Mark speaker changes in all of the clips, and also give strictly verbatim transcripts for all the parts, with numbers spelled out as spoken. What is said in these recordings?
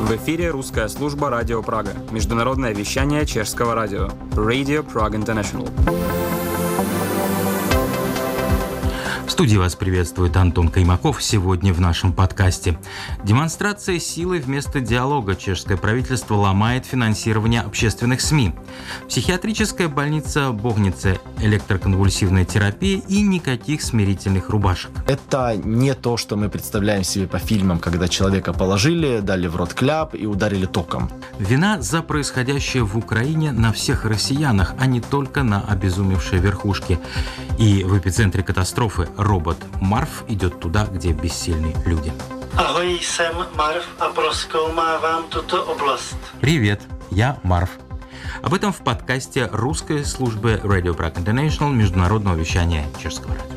Speaker 1: В эфире русская служба «Радио Прага». Международное вещание чешского радио. Radio Prague International.
Speaker 2: В студии вас приветствует Антон Каймаков. Сегодня в нашем подкасте. Демонстрация силы вместо диалога. Чешское правительство ломает финансирование общественных СМИ. Психиатрическая больница Богнице, электроконвульсивная терапия и никаких смирительных рубашек.
Speaker 3: Это не то, что мы представляем себе по фильмам, когда человека положили, дали в рот кляп и ударили током.
Speaker 2: Вина за происходящее в Украине на всех россиянах, а не только на обезумевшей верхушке. И в эпицентре катастрофы робот Марв идет туда, где бессильны люди.
Speaker 4: Ahoj, jsem Marv a prozkoumávám tuto oblast.
Speaker 2: Привет, я Марв. Об этом в подкасте русской службы Radio Prague International международного вещания чешского радио.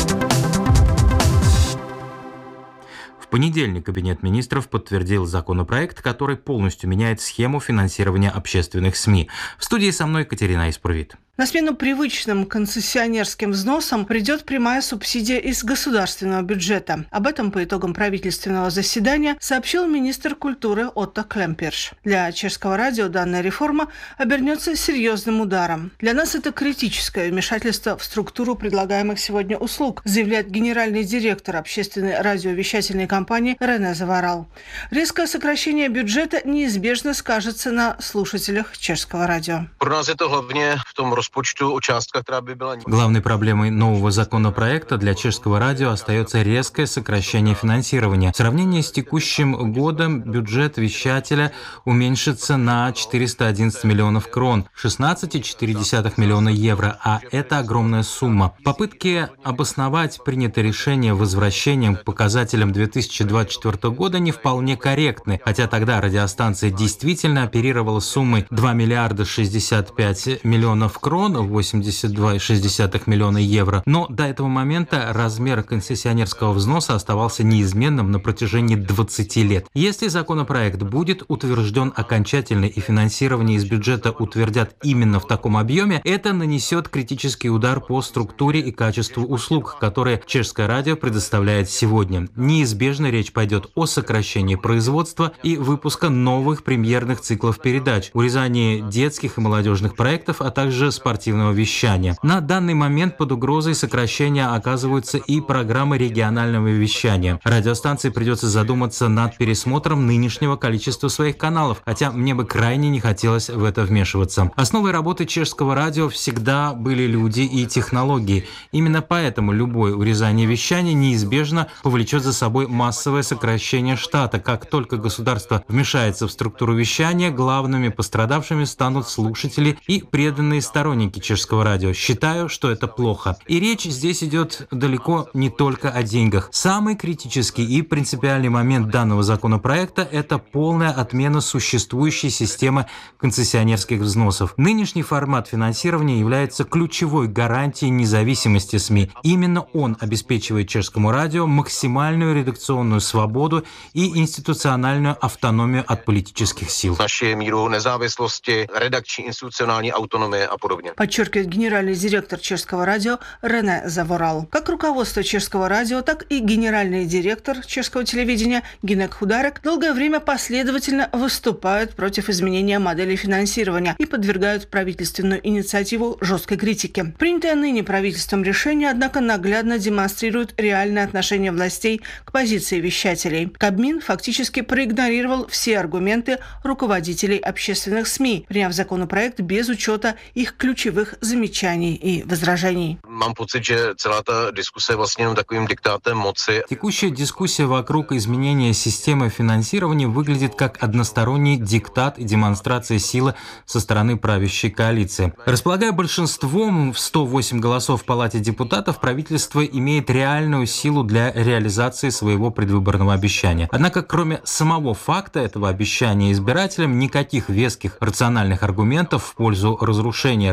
Speaker 2: В понедельник Кабинет министров подтвердил законопроект, который полностью меняет схему финансирования общественных СМИ. В студии со мной Катерина Исправит.
Speaker 5: На смену привычным концессионерским взносам придет прямая субсидия из государственного бюджета. Об этом по итогам правительственного заседания сообщил министр культуры Отто Клемперш. Для чешского радио данная реформа обернется серьезным ударом. Для нас это критическое вмешательство в структуру предлагаемых сегодня услуг, заявляет генеральный директор общественной радиовещательной компании Рене Заворал. Резкое сокращение бюджета неизбежно скажется на слушателях чешского радио.
Speaker 6: Pro nás je to hlavně v tom rozpočtu částka, která by byla.
Speaker 2: Главной проблемой нового законопроекта для чешского радио остается резкое сокращение финансирования. В сравнении с текущим годом бюджет вещателя уменьшится на четыреста одиннадцать миллионов крон, шестнадцать целых четыре десятых миллиона евро, а это огромная сумма. Попытки обосновать принятое решение возвращением к показателям две тысячи двадцать четвёртого года не вполне корректны, хотя тогда радиостанция действительно оперировала суммой два миллиарда шестьдесят пять миллионов крон, восемьдесят два целых шесть десятых миллиона евро, но до этого момента размер концессионерского взноса оставался неизменным на протяжении двадцати лет. Если законопроект будет утвержден окончательно и финансирование из бюджета утвердят именно в таком объеме, это нанесет критический удар по структуре и качеству услуг, которые чешское радио предоставляет сегодня. Неизбежно речь пойдет о сокращении производства и выпуска новых премьерных циклов передач, урезании детских и молодежных проектов, а также спортивного вещания. На данный момент под угрозой сокращения оказываются и программы регионального вещания. Радиостанции придется задуматься над пересмотром нынешнего количества своих каналов, хотя мне бы крайне не хотелось в это вмешиваться. Основой работы чешского радио всегда были люди и технологии. Именно поэтому любое урезание вещания неизбежно повлечет за собой массовое сокращение штата. Как только государство вмешается в структуру вещания, главными пострадавшими станут слушатели и преданные сторонники чешского радио. Считаю, что это плохо. И речь здесь идет далеко не только о деньгах. Самый критический и принципиальный момент данного законопроекта – это полная отмена существующей системы концессионерских взносов. Нынешний формат финансирования является ключевой гарантией независимости СМИ. Именно он обеспечивает чешскому радио максимальную редакционную свободу и институциональную автономию от политических сил.
Speaker 6: Naši míru nezávislosti, redakční institucionální autonomie a podobně.
Speaker 5: Подчеркивает генеральный директор чешского радио Рене Заворал. Как руководство чешского радио, так и генеральный директор чешского телевидения Гинек Хударек долгое время последовательно выступают против изменения модели финансирования и подвергают правительственную инициативу жесткой критике. Принятое ныне правительством решение, однако, наглядно демонстрирует реальное отношение властей к позиции вещателей. Кабмин фактически проигнорировал все аргументы руководителей общественных СМИ, приняв законопроект без учета их ключевых замечаний и возражений.
Speaker 6: Mám pocit, že celá ta diskuse je vlastně jenom takovým diktátem moci.
Speaker 2: Текущая дискуссия вокруг изменения системы финансирования выглядит как односторонний диктат и демонстрация силы со стороны правящей коалиции. Располагая большинством в сто восемь голосов в Палате депутатов, правительство имеет реальную силу для реализации своего предвыборного обещания. Однако, кроме самого факта этого обещания избирателям, никаких веских рациональных аргументов в пользу разрушения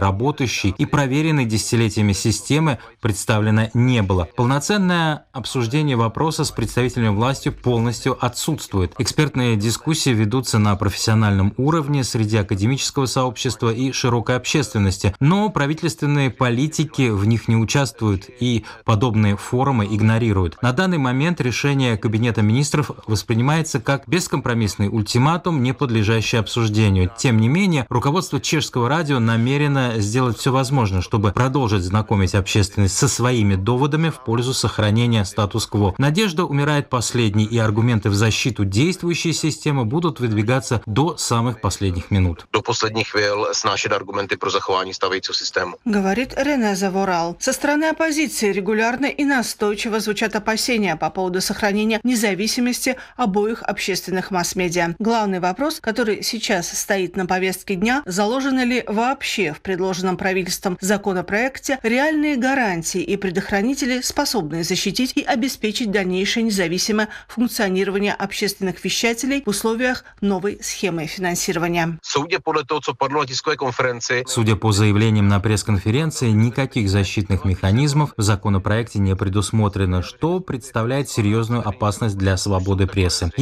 Speaker 2: работающей и проверенной десятилетиями системы представлено не было. Полноценное обсуждение вопроса с представителями власти полностью отсутствует. Экспертные дискуссии ведутся на профессиональном уровне среди академического сообщества и широкой общественности, но правительственные политики в них не участвуют и подобные форумы игнорируют. На данный момент решение Кабинета министров воспринимается как бескомпромиссный ультиматум, не подлежащий обсуждению. Тем не менее, руководство Чешского радио намерено сделать все возможное, чтобы продолжить знакомить общественность со своими доводами в пользу сохранения статус-кво. Надежда умирает последней, и аргументы в защиту действующей системы будут выдвигаться до самых последних минут.
Speaker 6: До последних chvíľ snášet argumenty pro zachování stávajícího systému.
Speaker 5: Говорит Рене Заворал. Со стороны оппозиции регулярно и настойчиво звучат опасения по поводу сохранения независимости обоих общественных масс-медиа. Главный вопрос, который сейчас стоит на повестке дня, заложены ли вообще в предложенном правительством законопроекте реальные гарантии и предохранители, способные защитить и обеспечить дальнейшее независимое функционирование общественных вещателей в условиях новой схемы финансирования.
Speaker 6: Soudě podle toho, co padlo na tiskové konferenci,
Speaker 2: Судя по заявлениям на пресс-конференции, никаких защитных механизмов в законопроекте не предусмотрено, что представляет серьезную опасность для свободы прессы.